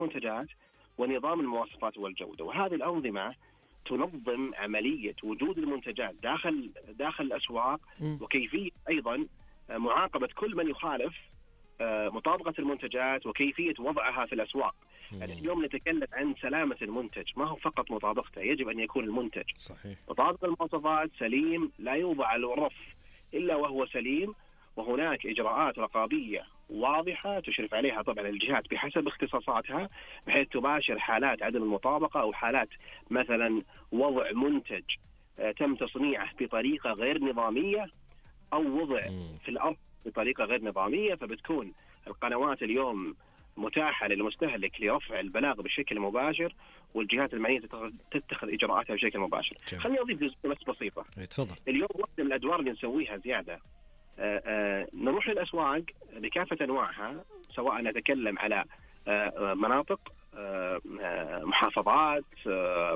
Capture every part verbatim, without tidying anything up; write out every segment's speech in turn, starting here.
المنتجات ونظام المواصفات والجودة. وهذه الأنظمة تنظم عملية وجود المنتجات داخل داخل الأسواق، وكيفية أيضا معاقبة كل من يخالف مطابقة المنتجات وكيفية وضعها في الأسواق. يعني اليوم نتكلم عن سلامة المنتج، ما هو فقط مطابقته، يجب أن يكون المنتج صحيح مطابق المواصفات، سليم، لا يوضع على الرف إلا وهو سليم. وهناك إجراءات رقابية واضحة تشرف عليها طبعا الجهات بحسب اختصاصاتها، بحيث تباشر حالات عدم المطابقة أو حالات مثلا وضع منتج تم تصنيعه بطريقة غير نظامية أو وضع في الأرض بطريقة غير نظامية. فبتكون القنوات اليوم متاحة للمستهلك لرفع البلاغ بشكل مباشر، والجهات المعنية تتخذ إجراءاتها بشكل مباشر. خليني أضيف جزء بس بسيطة. تفضل. اليوم واحدة من الأدوار اللي نسويها زيادة، آآ آآ نروح للأسواق بكافة أنواعها، سواء نتكلم على آآ مناطق، آآ محافظات، آآ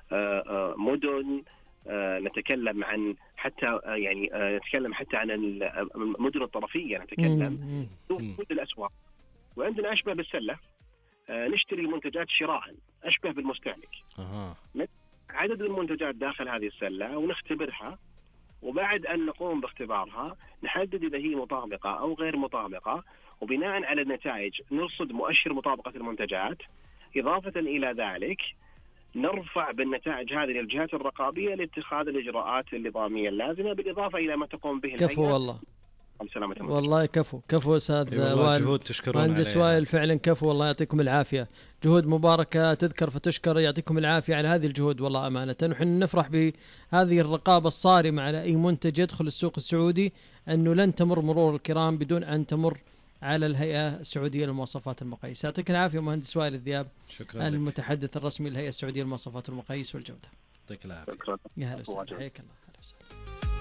آآ مدن، نتكلم عن حتى يعني نتكلم حتى عن المدن الطرفية، نتكلم في الأسواق. وعندنا أشبه بالسلة، نشتري المنتجات شراء أشبه بالمستهلك. أه. عدد المنتجات داخل هذه السلة ونختبرها، وبعد أن نقوم باختبارها نحدد إذا هي مطابقة أو غير مطابقة، وبناء على النتائج نرصد مؤشر مطابقة المنتجات. إضافة إلى ذلك نرفع بالنتائج هذه للجهات الرقابية لاتخاذ الإجراءات النظامية اللازمة، بالإضافة إلى ما تقوم به الهيئة. كفو والله، والله كفو كفو أستاذ وائل، مهندس وائل، فعلا كفو والله، يعطيكم العافية. جهود مباركة تذكر فتشكر، يعطيكم العافية على هذه الجهود والله أمانة. ونحن نفرح بهذه الرقابة الصارمة على أي منتج يدخل السوق السعودي، أنه لن تمر مرور الكرام بدون أن تمر على الهيئة السعودية للمواصفات المقاييس. يعطيك العافية مهندس وائل الذياب، المتحدث الرسمي للهيئة السعودية للمواصفات المقاييس والجودة. يعطيك العافية. يا هلا وسهلا، حياك الله.